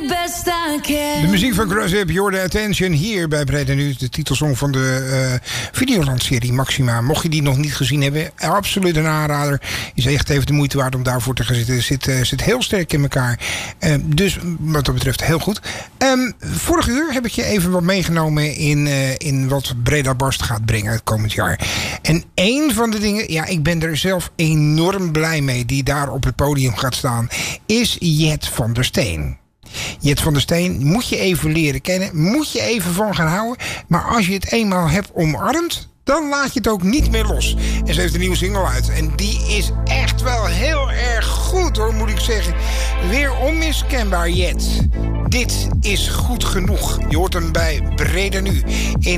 best I can. De muziek van Crossup, Your the Attention, hier bij Breda Nu. De titelsong van de Videoland-serie Maxima. Mocht je die nog niet gezien hebben, absoluut een aanrader. Is echt even de moeite waard om daarvoor te gaan zitten. Zit heel sterk in elkaar. Dus wat dat betreft heel goed. Vorig uur heb ik je even wat meegenomen in wat Breda Barst gaat brengen het komend jaar. En één van de dingen, ja, ik ben er zelf enorm blij mee, die daar op het podium gaat staan, is Jet van der Steen. Jet van der Steen moet je even leren kennen, moet je even van gaan houden. Maar als je het eenmaal hebt omarmd, dan laat je het ook niet meer los. En ze heeft een nieuwe single uit. En die is echt wel heel erg goed, hoor, moet ik zeggen. Weer onmiskenbaar, Jet. Dit is goed genoeg. Je hoort hem bij Breda Nu.